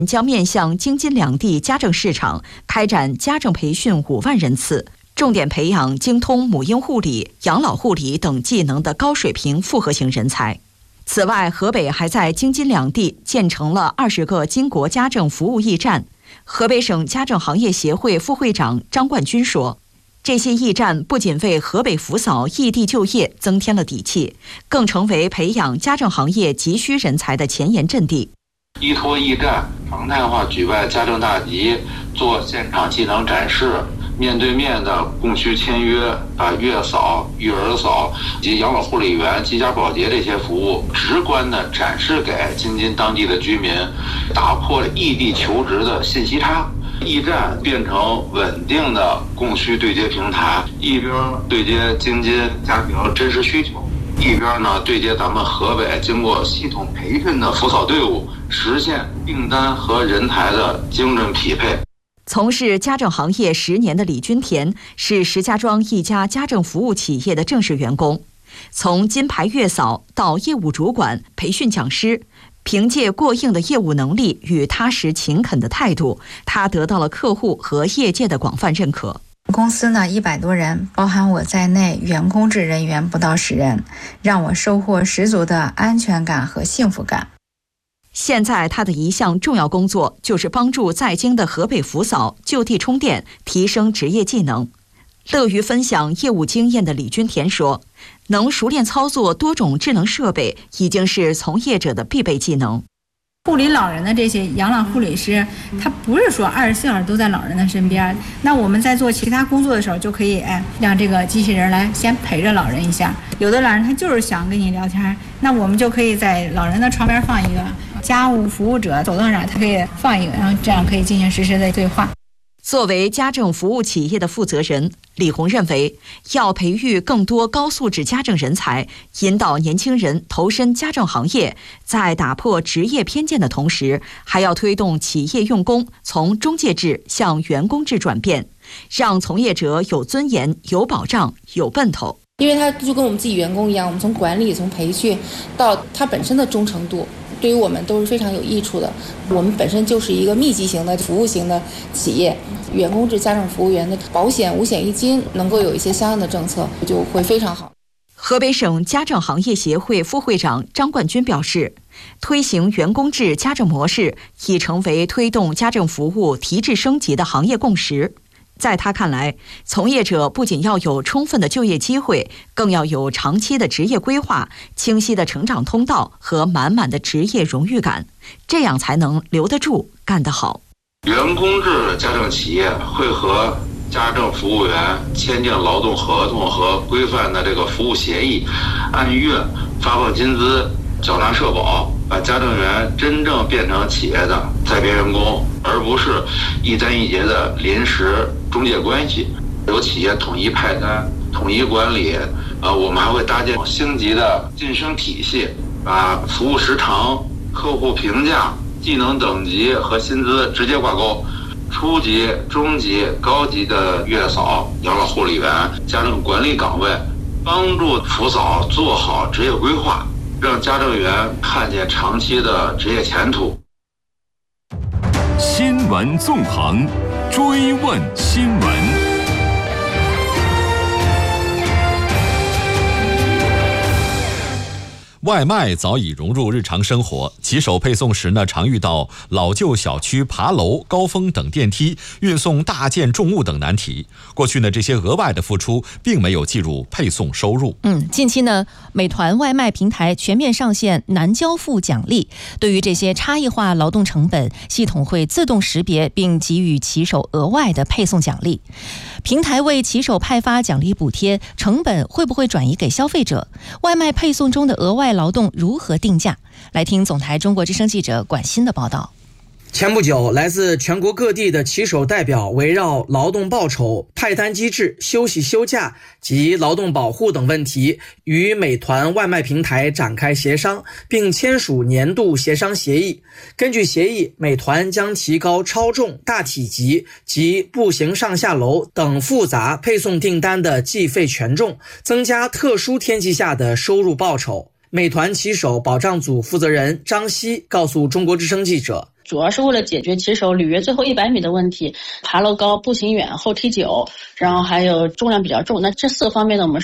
将面向京津两地家政市场开展家政培训5万人次，重点培养精通母婴护理、养老护理等技能的高水平复合型人才。此外，河北还在京津两地建成了20个金国家政服务驿站。河北省家政行业协会副会长张冠军说，这些驿站不仅为河北扶嫂异地就业增添了底气，更成为培养家政行业急需人才的前沿阵地。 依托驿站常态化举办家政大集，做现场技能展示，面对面的供需签约，把月嫂、育儿嫂及养老护理员、居家保洁这些服务直观地展示给京津当地的居民，打破异地求职的信息差。驿站变成稳定的供需对接平台，一边对接京津家庭真实需求，一边呢对接咱们河北经过系统培训的扶嫂队伍，实现订单和人才的精准匹配。 从事家政行业10年的李君田是石家庄一家家政服务企业的正式员工，从金牌月嫂到业务主管、培训讲师，凭借过硬的业务能力与踏实勤恳的态度，他得到了客户和业界的广泛认可。 公司呢100多人，包含我在内，员工制人员不到10人，让我收获十足的安全感和幸福感。 现在他的一项重要工作就是帮助在京的河北扶嫂就地充电，提升职业技能。乐于分享业务经验的李君田说，能熟练操作多种智能设备已经是从业者的必备技能。 护理老人的这些养老护理师，他不是说24小时都在老人的身边，那我们在做其他工作的时候就可以让这个机器人来先陪着老人一下。有的老人他就是想跟你聊天，那我们就可以在老人的床边放一个家务服务者，走到哪他可以放一个，然后这样可以进行实时的对话。 作为家政服务企业的负责人，李红认为，要培育更多高素质家政人才，引导年轻人投身家政行业，在打破职业偏见的同时，还要推动企业用工从中介制向员工制转变，让从业者有尊严、有保障、有奔头。 因为他就跟我们自己员工一样，我们从管理、从培训到他本身的忠诚度，对于我们都是非常有益处的。我们本身就是一个密集型的服务型的企业，员工制家政服务员的保险5险1金能够有一些相应的政策，就会非常好。 河北省家政行业协会副会长张冠军表示，推行员工制家政模式已成为推动家政服务提质升级的行业共识。在他看来，从业者不仅要有充分的就业机会，更要有长期的职业规划、清晰的成长通道和满满的职业荣誉感，这样才能留得住、干得好。 员工制家政企业会和家政服务员签订劳动合同和规范的这个服务协议，按月发放薪资、缴纳社保，把家政员真正变成企业的在编员工，而不是一单一结的临时中介关系。由企业统一派单、统一管理。我们还会搭建星级的晋升体系，把服务时长、客户评价、技能等级和薪资直接挂钩。初级、中级、高级的月嫂、养老护理员、家政管理岗位，帮助扶嫂做好职业规划，让家政员看见长期的职业前途。 新闻纵横，追问新闻。 外卖早已融入日常生活，骑手配送时呢，常遇到老旧小区爬楼、高峰等电梯、运送大件重物等难题。过去呢，这些额外的付出并没有计入配送收入。 近期呢，美团外卖平台全面上线难交付奖励，对于这些差异化劳动成本，系统会自动识别并给予骑手额外的配送奖励。平台为骑手派发奖励补贴，成本会不会转移给消费者？外卖配送中的额外劳动如何定价？来听总台中国之声记者管欣的报道。 前不久，来自全国各地的骑手代表围绕劳动报酬、派单机制、休息休假及劳动保护等问题，与美团外卖平台展开协商，并签署年度协商协议。根据协议，美团将提高超重、大体积及步行上下楼等复杂配送订单的计费权重，增加特殊天气下的收入报酬。美团骑手保障组负责人张希告诉中国之声记者， 主要是为了解决骑手履约最后100米的问题，爬楼高、步行远、后踢久，然后还有重量比较重。那这4个方面呢，我们